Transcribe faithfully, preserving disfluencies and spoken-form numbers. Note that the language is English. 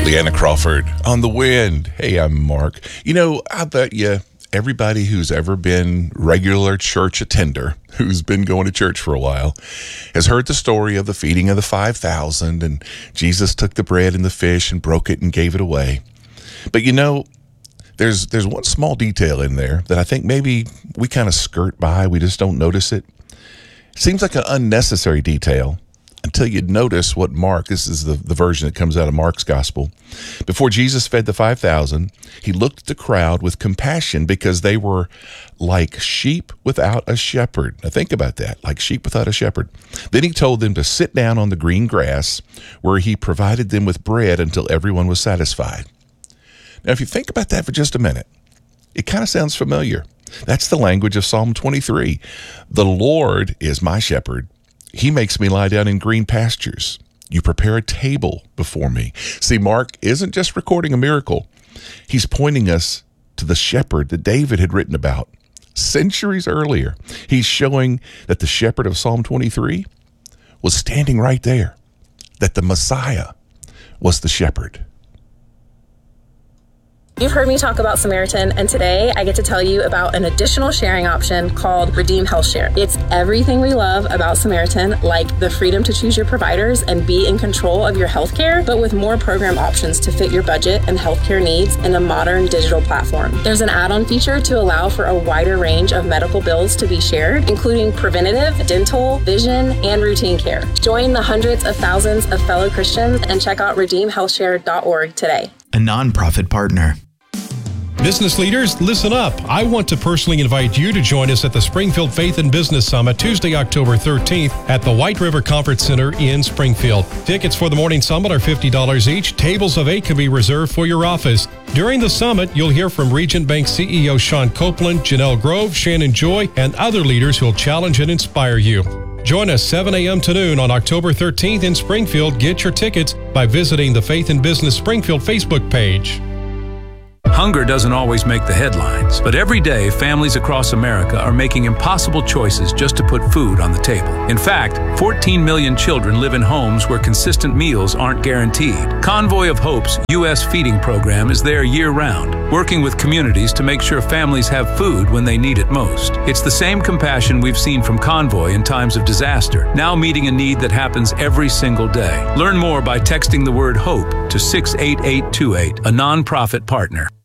Leanna Crawford on The Wind. Hey, I'm Mark. You know, I bet you everybody who's ever been regular church attender, who's been going to church for a while, has heard the story of the feeding of the five thousand, and Jesus took the bread and the fish and broke it and gave it away. But you know, there's there's one small detail in there that I think maybe we kind of skirt by. We just don't notice it. It seems like an unnecessary detail until you notice what Mark, this is the, the version that comes out of Mark's gospel. Before Jesus fed the five thousand, he looked at the crowd with compassion because they were like sheep without a shepherd. Now think about that, like sheep without a shepherd. Then he told them to sit down on the green grass, where he provided them with bread until everyone was satisfied. Now, if you think about that for just a minute, it kind of sounds familiar. That's the language of Psalm twenty-three. The Lord is my shepherd. He makes me lie down in green pastures. You prepare a table before me. See, Mark isn't just recording a miracle. He's pointing us to the shepherd that David had written about centuries earlier. He's showing that the shepherd of Psalm twenty-three was standing right there, that the Messiah was the shepherd. You've heard me talk about Samaritan, and today I get to tell you about an additional sharing option called Redeem Health Share. It's everything we love about Samaritan, like the freedom to choose your providers and be in control of your healthcare, but with more program options to fit your budget and healthcare needs in a modern digital platform. There's an add-on feature to allow for a wider range of medical bills to be shared, including preventative, dental, vision, and routine care. Join the hundreds of thousands of fellow Christians and check out redeem health share dot org today. A nonprofit partner. Business leaders, listen up. I want to personally invite you to join us at the Springfield Faith and Business Summit Tuesday, October thirteenth at the White River Conference Center in Springfield. Tickets for the morning summit are fifty dollars each. Tables of eight can be reserved for your office. During the summit, you'll hear from Regent Bank C E O Sean Copeland, Janelle Grove, Shannon Joy, and other leaders who'll challenge and inspire you. Join us seven a.m. to noon on October thirteenth in Springfield. Get your tickets by visiting the Faith and Business Springfield Facebook page. Hunger doesn't always make the headlines, but every day families across America are making impossible choices just to put food on the table. In fact, fourteen million children live in homes where consistent meals aren't guaranteed. Convoy of Hope's U S feeding program is there year-round, working with communities to make sure families have food when they need it most. It's the same compassion we've seen from Convoy in times of disaster, now meeting a need that happens every single day. Learn more by texting the word HOPE to six eight eight two eight, a nonprofit partner.